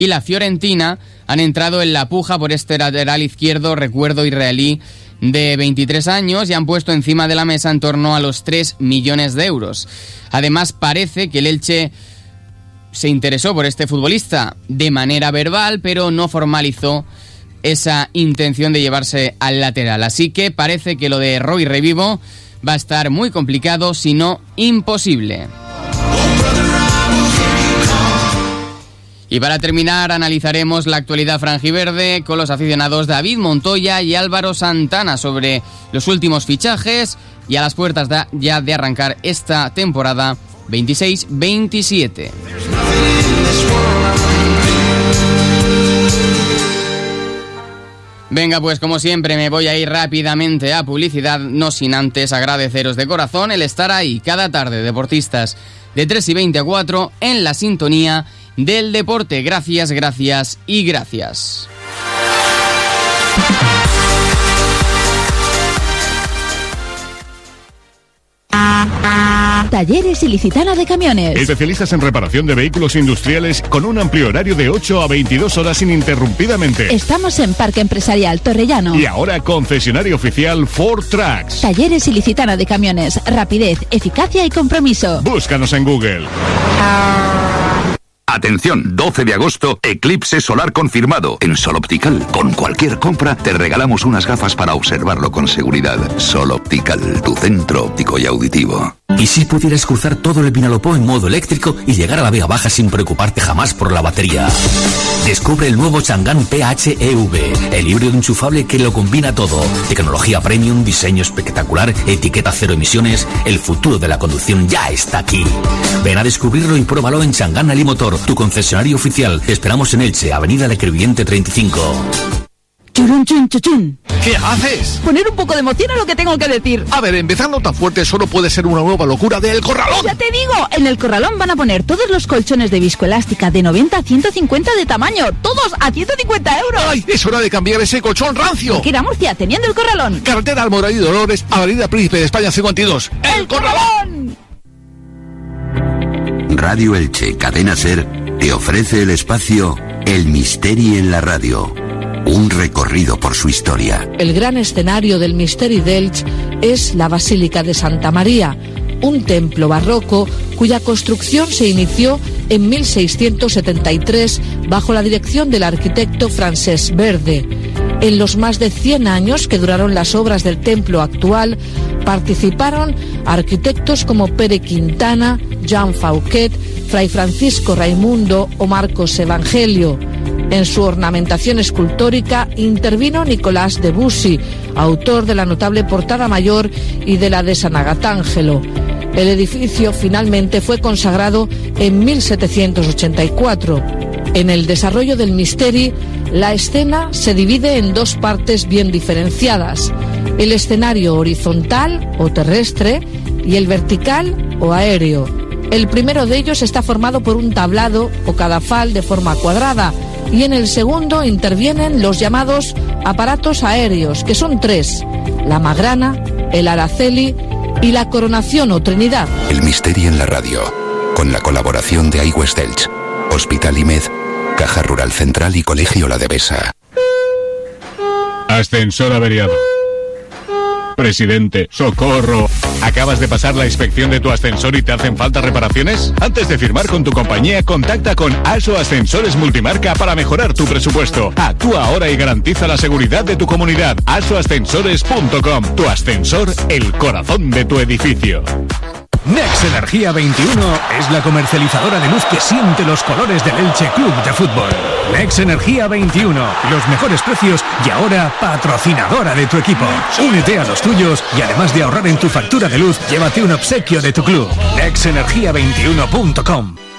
y la Fiorentina han entrado en la puja por este lateral izquierdo, recuerdo, israelí de 23 años, y han puesto encima de la mesa en torno a los 3 millones de euros. Además, parece que el Elche se interesó por este futbolista de manera verbal, pero no formalizó esa intención de llevarse al lateral. Así que parece que lo de Roy Revivo va a estar muy complicado, si no imposible. Y para terminar, analizaremos la actualidad franjiverde con los aficionados David Montoya y Álvaro Santana sobre los últimos fichajes y a las puertas ya de arrancar esta temporada 26-27. Venga, pues como siempre me voy a ir rápidamente a publicidad, no sin antes agradeceros de corazón el estar ahí cada tarde, deportistas, de 3:20 a 4 en la sintonía del deporte. Gracias, gracias y gracias. Talleres Ilicitana de Camiones. Especialistas en reparación de vehículos industriales con un amplio horario de 8 a 22 horas ininterrumpidamente. Estamos en Parque Empresarial Torrellano. Y ahora concesionario oficial Ford Trucks. Talleres Ilicitana de Camiones. Rapidez, eficacia y compromiso. Búscanos en Google. Atención, 12 de agosto, eclipse solar confirmado. En Sol Optical, con cualquier compra, te regalamos unas gafas para observarlo con seguridad. Sol Optical, tu centro óptico y auditivo. ¿Y si pudieras cruzar todo el Vinalopó en modo eléctrico y llegar a la Vega Baja sin preocuparte jamás por la batería? Descubre el nuevo Chang'an PHEV, el híbrido enchufable que lo combina todo. Tecnología premium, diseño espectacular, etiqueta cero emisiones. El futuro de la conducción ya está aquí. Ven a descubrirlo y pruébalo en Chang'an Alimotor, tu concesionario oficial. Te esperamos en Elche, Avenida La Crevillente 35. Churun, chun, chuchun. ¿Qué haces? Poner un poco de emoción a lo que tengo que decir. A ver, empezando tan fuerte solo puede ser una nueva locura del Corralón. Ya te digo, en el Corralón van a poner todos los colchones de viscoelástica de 90 a 150 de tamaño. Todos a 150 euros. ¡Ay! Es hora de cambiar ese colchón rancio. Que era Murcia, teniendo el Corralón. Carretera Almoradí de Dolores, Avenida Príncipe de España 52. ¡El Corralón! Radio Elche, Cadena SER, te ofrece el espacio El Misteri en la radio. Un recorrido por su historia. El gran escenario del Misteri d'Elx es la Basílica de Santa María, un templo barroco cuya construcción se inició en 1673 bajo la dirección del arquitecto Francesc Verde. En los más de 100 años que duraron las obras del templo actual, participaron arquitectos como Pere Quintana, Jean Fauquet, Fray Francisco Raimundo o Marcos Evangelio. En su ornamentación escultórica intervino Nicolás Debussy, autor de la notable portada mayor y de la de San Agatángelo. El edificio finalmente fue consagrado en 1784. En el desarrollo del Misteri, la escena se divide en dos partes bien diferenciadas: el escenario horizontal o terrestre y el vertical o aéreo. El primero de ellos está formado por un tablado o cadafal de forma cuadrada, y en el segundo intervienen los llamados aparatos aéreos, que son 3: la magrana, el araceli y la coronación o trinidad. El Misteri en la radio, con la colaboración de iWest Elche, Hospital IMED, Caja Rural Central y Colegio La Devesa. Ascensor averiado. Presidente, socorro. ¿Acabas de pasar la inspección de tu ascensor y te hacen falta reparaciones? Antes de firmar con tu compañía, contacta con ASO Ascensores Multimarca para mejorar tu presupuesto. Actúa ahora y garantiza la seguridad de tu comunidad. asoascensores.com. Tu ascensor, el corazón de tu edificio. Nex Energía 21 es la comercializadora de luz que siente los colores del Elche Club de Fútbol. Nex Energía 21, los mejores precios y ahora patrocinadora de tu equipo. Únete a los tuyos y además de ahorrar en tu factura de luz, llévate un obsequio de tu club. nexenergia21.com.